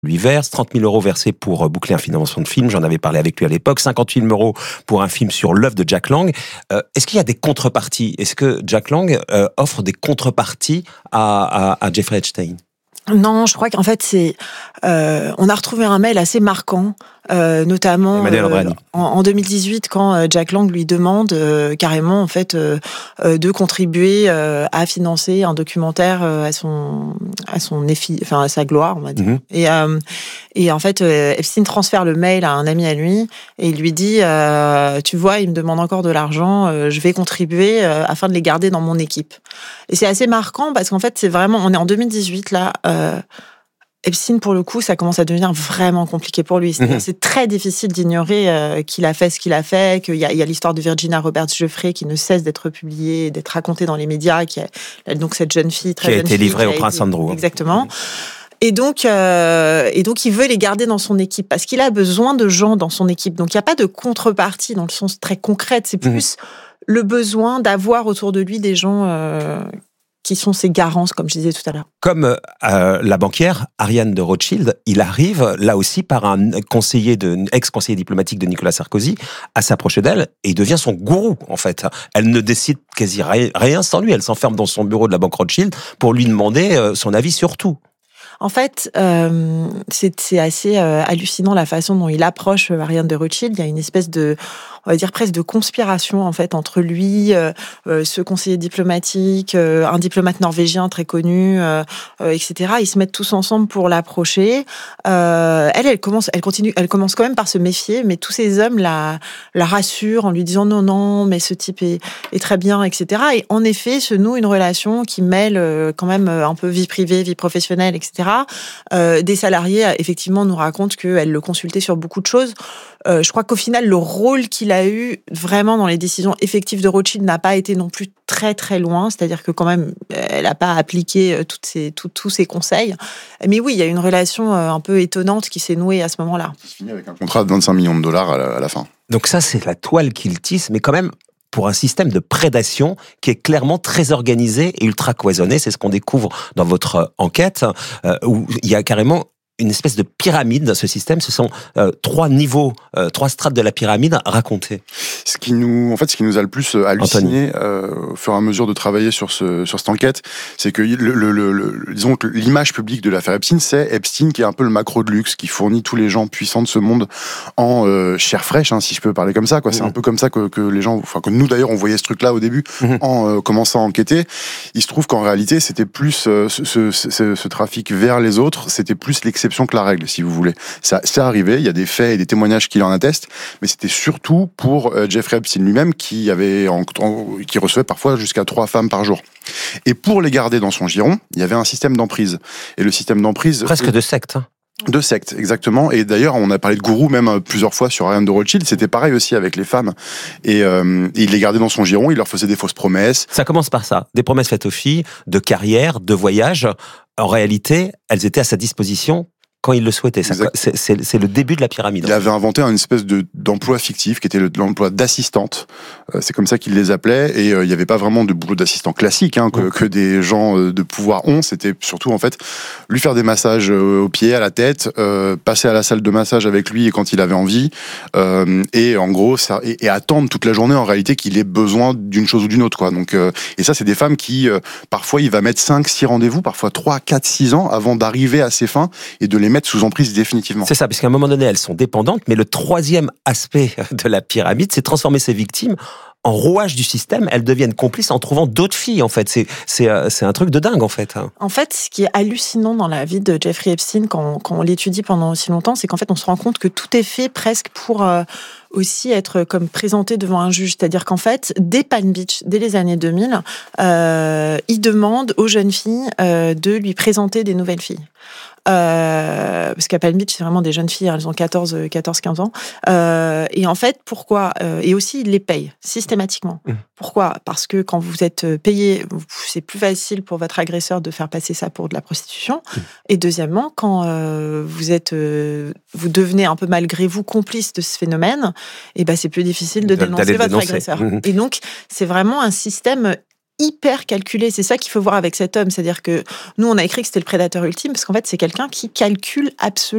lui verse, 30 000 € versés pour boucler un financement de film, j'en avais parlé avec lui à l'époque, 58 000 € pour un film sur l'œuvre de Jack Lang. Est-ce qu'il y a des contreparties? Est-ce que Jack Lang offre des contreparties à Jeffrey Epstein? Non, je crois qu'en fait, on a retrouvé un mail assez marquant, notamment en 2018, quand Jack Lang lui demande carrément en fait de contribuer à financer un documentaire à sa gloire, on va dire. Et en fait, Epstein transfère le mail à un ami à lui et il lui dit tu vois, il me demande encore de l'argent, je vais contribuer afin de les garder dans mon équipe. Et c'est assez marquant parce qu'en fait, c'est vraiment, on est en 2018 là. Epstein, pour le coup, ça commence à devenir vraiment compliqué pour lui. C'est très difficile d'ignorer qu'il a fait ce qu'il a fait, qu'il y a l'histoire de Virginia Roberts-Giuffre qui ne cesse d'être publiée, d'être racontée dans les médias, qui a donc cette jeune fille qui a été livrée au prince Andrew. Exactement. Et donc, il veut les garder dans son équipe parce qu'il a besoin de gens dans son équipe. Donc, il n'y a pas de contrepartie dans le sens très concret. C'est plus le besoin d'avoir autour de lui des gens qui sont ses garants, comme je disais tout à l'heure. Comme la banquière Ariane de Rothschild, il arrive là aussi par un ex-conseiller diplomatique de Nicolas Sarkozy à s'approcher d'elle et il devient son gourou en fait. Elle ne décide quasi rien sans lui. Elle s'enferme dans son bureau de la banque Rothschild pour lui demander son avis sur tout. En fait, c'est assez hallucinant la façon dont il approche Ariane de Rothschild. Il y a une espèce de, on va dire presque de conspiration en fait entre lui, ce conseiller diplomatique, un diplomate norvégien très connu, etc. Ils se mettent tous ensemble pour l'approcher. Elle commence quand même par se méfier, mais tous ces hommes la rassurent en lui disant non, mais ce type est très bien, etc. Et en effet, se noue une relation qui mêle quand même un peu vie privée, vie professionnelle, etc. Des salariés, effectivement, nous racontent qu'elle le consultait sur beaucoup de choses. Je crois qu'au final, le rôle qu'il a eu vraiment dans les décisions effectives de Rothschild n'a pas été non plus très très loin. C'est-à-dire que quand même, elle n'a pas appliqué tous ses conseils. Mais oui, il y a une relation un peu étonnante qui s'est nouée à ce moment-là. Ça se finit avec un contrat de 25 millions de dollars à la fin. Donc ça, c'est la toile qu'il tisse, mais quand même pour un système de prédation qui est clairement très organisé et ultra cloisonné. C'est ce qu'on découvre dans votre enquête, où il y a carrément une espèce de pyramide dans ce système. Ce sont 3 niveaux, 3 strates de la pyramide racontées. Ce qui nous a le plus halluciné au fur et à mesure de travailler sur cette enquête, c'est que disons que l'image publique de l'affaire Epstein, c'est Epstein qui est un peu le macro de luxe, qui fournit tous les gens puissants de ce monde en chair fraîche, si je peux parler comme ça, quoi. C'est un peu comme ça que les gens, enfin que nous d'ailleurs on voyait ce truc-là au début en commençant à enquêter. Il se trouve qu'en réalité c'était plus ce trafic vers les autres, c'était plus l'exception que la règle, si vous voulez. Ça arrivait, il y a des faits et des témoignages qui l'en attestent, mais c'était surtout pour Jeffrey Epstein lui-même qui recevait parfois jusqu'à 3 femmes par jour. Et pour les garder dans son giron, il y avait un système d'emprise. Et le système d'emprise... Presque de secte. De secte, exactement. Et d'ailleurs, on a parlé de gourou même plusieurs fois sur Ariane de Rothschild. C'était pareil aussi avec les femmes. Et il les gardait dans son giron, il leur faisait des fausses promesses. Ça commence par ça. Des promesses faites aux filles, de carrière, de voyage. En réalité, elles étaient à sa disposition quand il le souhaitait. C'est le début de la pyramide. Il avait inventé une espèce d'emploi fictif qui était l'emploi d'assistante. C'est comme ça qu'il les appelait. Et il n'y avait pas vraiment de boulot d'assistant classique que des gens de pouvoir ont. C'était surtout en fait lui faire des massages aux pieds, à la tête, passer à la salle de massage avec lui quand il avait envie. Et en gros, et attendre toute la journée en réalité qu'il ait besoin d'une chose ou d'une autre, quoi. Donc, et ça, c'est des femmes qui, parfois, il va mettre 5, 6 rendez-vous, parfois 3, 4, 6 ans avant d'arriver à ses fins et de les mettre sous emprise définitivement. C'est ça, parce qu'à un moment donné, elles sont dépendantes, mais le troisième aspect de la pyramide, c'est transformer ces victimes en rouage du système. Elles deviennent complices en trouvant d'autres filles, en fait. C'est un truc de dingue, en fait. En fait, ce qui est hallucinant dans la vie de Jeffrey Epstein, quand on l'étudie pendant aussi longtemps, c'est qu'en fait, on se rend compte que tout est fait presque pour aussi être comme présenté devant un juge. C'est-à-dire qu'en fait, dès Palm Beach, dès les années 2000, il demande aux jeunes filles de lui présenter des nouvelles filles. Parce qu'à Palm Beach, c'est vraiment des jeunes filles, elles ont 14-15 ans. Et en fait, pourquoi et aussi, ils les payent systématiquement. Pourquoi ? Parce que quand vous êtes payé, c'est plus facile pour votre agresseur de faire passer ça pour de la prostitution. Et deuxièmement, quand vous devenez un peu malgré vous complice de ce phénomène, et ben c'est plus difficile de dénoncer votre agresseur. Et donc, c'est vraiment un système hyper calculé. C'est ça qu'il faut voir avec cet homme. C'est-à-dire que nous, on a écrit que c'était le prédateur ultime parce qu'en fait, c'est quelqu'un qui calcule absolument